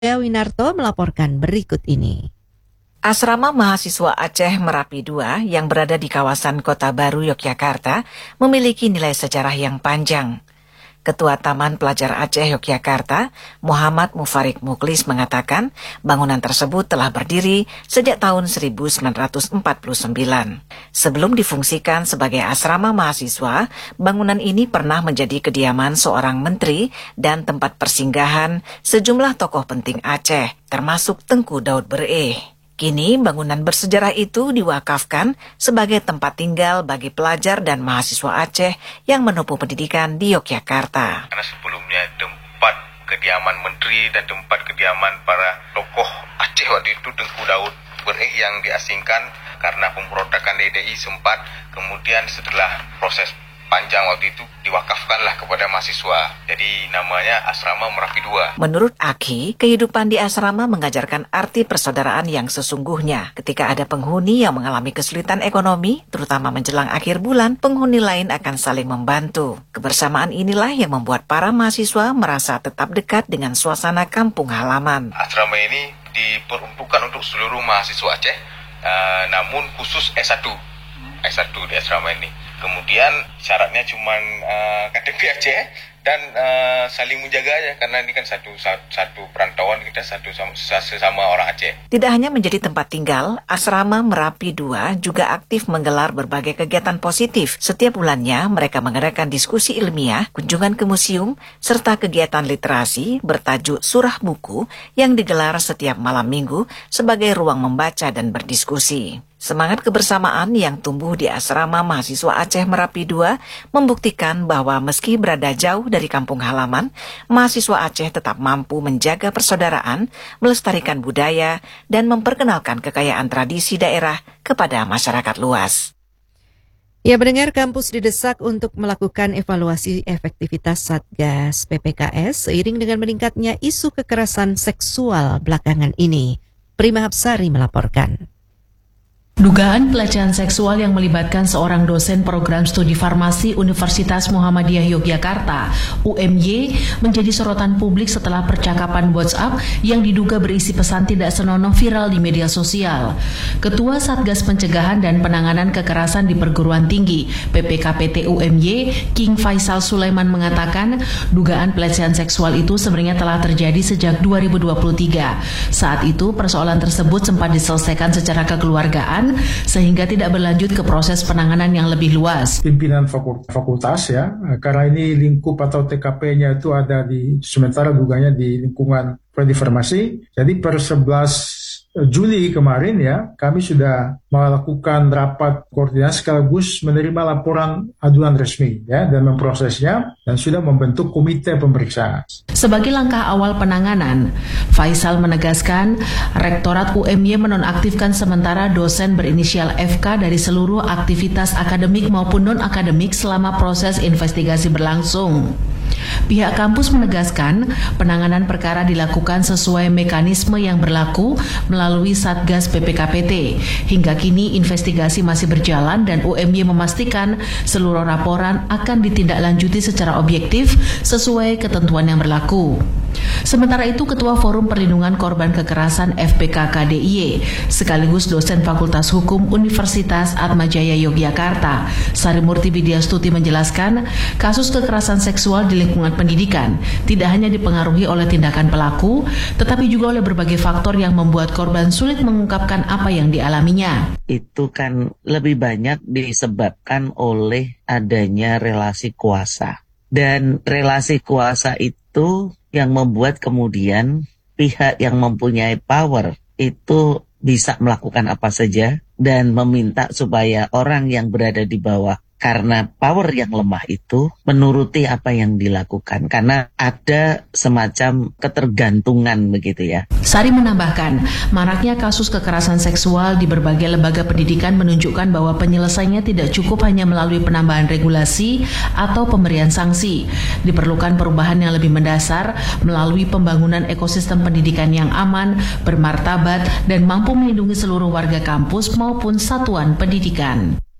Winarto melaporkan berikut ini. Asrama Mahasiswa Aceh Merapi II yang berada di kawasan Kota Baru, Yogyakarta memiliki nilai sejarah yang panjang. Ketua Taman Pelajar Aceh Yogyakarta, Muhammad Mufarik Muklis mengatakan bangunan tersebut telah berdiri sejak tahun 1949. Sebelum difungsikan sebagai asrama mahasiswa, bangunan ini pernah menjadi kediaman seorang menteri dan tempat persinggahan sejumlah tokoh penting Aceh, termasuk Tengku Daud Bereh. Kini bangunan bersejarah itu diwakafkan sebagai tempat tinggal bagi pelajar dan mahasiswa Aceh yang menempuh pendidikan di Yogyakarta. Karena sebelumnya tempat kediaman menteri dan tempat kediaman para tokoh Aceh waktu itu, Tengku Daud Bereh yang diasingkan karena pemberontakan DDI sempat, kemudian setelah proses panjang waktu itu diwakafkanlah kepada mahasiswa. Jadi namanya Asrama Merapi II. Menurut Aki, kehidupan di asrama mengajarkan arti persaudaraan yang sesungguhnya. Ketika ada penghuni yang mengalami kesulitan ekonomi, terutama menjelang akhir bulan, penghuni lain akan saling membantu. Kebersamaan inilah yang membuat para mahasiswa merasa tetap dekat dengan suasana kampung halaman. Asrama ini diperuntukkan untuk seluruh mahasiswa Aceh, namun khusus S1 di asrama ini. Kemudian syaratnya cuma KTP Aceh dan saling menjaga aja, karena ini kan satu perantauan, kita sesama orang Aceh. Tidak hanya menjadi tempat tinggal, Asrama Merapi II juga aktif menggelar berbagai kegiatan positif. Setiap bulannya mereka mengadakan diskusi ilmiah, kunjungan ke museum, serta kegiatan literasi bertajuk Surah Buku yang digelar setiap malam minggu sebagai ruang membaca dan berdiskusi. Semangat kebersamaan yang tumbuh di asrama mahasiswa Aceh Merapi II membuktikan bahwa meski berada jauh dari kampung halaman, mahasiswa Aceh tetap mampu menjaga persaudaraan, melestarikan budaya, dan memperkenalkan kekayaan tradisi daerah kepada masyarakat luas. Ya, pendengar, kampus didesak untuk melakukan evaluasi efektivitas Satgas PPKS seiring dengan meningkatnya isu kekerasan seksual belakangan ini. Prima Hapsari melaporkan. Dugaan pelecehan seksual yang melibatkan seorang dosen program studi farmasi Universitas Muhammadiyah Yogyakarta, UMY, menjadi sorotan publik setelah percakapan WhatsApp yang diduga berisi pesan tidak senonoh viral di media sosial. Ketua Satgas Pencegahan dan Penanganan Kekerasan di Perguruan Tinggi PPKPT UMY, King Faisal Sulaiman mengatakan dugaan pelecehan seksual itu sebenarnya telah terjadi sejak 2023. Saat itu persoalan tersebut sempat diselesaikan secara kekeluargaan sehingga tidak berlanjut ke proses penanganan yang lebih luas. Pimpinan fakultas ya, karena ini lingkup atau TKP-nya itu ada sementara duganya di lingkungan prodi farmasi. Jadi per 11 Juli kemarin ya, kami sudah melakukan rapat koordinasi sekaligus menerima laporan aduan resmi ya, dan memprosesnya dan sudah membentuk komite pemeriksaan. Sebagai langkah awal penanganan, Faisal menegaskan Rektorat UMY menonaktifkan sementara dosen berinisial FK dari seluruh aktivitas akademik maupun non-akademik selama proses investigasi berlangsung. Pihak kampus menegaskan penanganan perkara dilakukan sesuai mekanisme yang berlaku melalui Satgas PPKPT. Hingga kini investigasi masih berjalan dan UMY memastikan seluruh laporan akan ditindaklanjuti secara objektif sesuai ketentuan yang berlaku. Sementara itu, Ketua Forum Perlindungan Korban Kekerasan FPKK DIY sekaligus dosen Fakultas Hukum Universitas Atmajaya Yogyakarta, Sarimurti Widyastuti menjelaskan, kasus kekerasan seksual di lingkungan pendidikan tidak hanya dipengaruhi oleh tindakan pelaku, tetapi juga oleh berbagai faktor yang membuat korban sulit mengungkapkan apa yang dialaminya. Itu kan lebih banyak disebabkan oleh adanya relasi kuasa. Dan relasi kuasa itu yang membuat kemudian pihak yang mempunyai power itu bisa melakukan apa saja dan meminta supaya orang yang berada di bawah karena power yang lemah itu menuruti apa yang dilakukan karena ada semacam ketergantungan begitu ya. Sari menambahkan, maraknya kasus kekerasan seksual di berbagai lembaga pendidikan menunjukkan bahwa penyelesaiannya tidak cukup hanya melalui penambahan regulasi atau pemberian sanksi. Diperlukan perubahan yang lebih mendasar melalui pembangunan ekosistem pendidikan yang aman, bermartabat, dan mampu melindungi seluruh warga kampus maupun satuan pendidikan.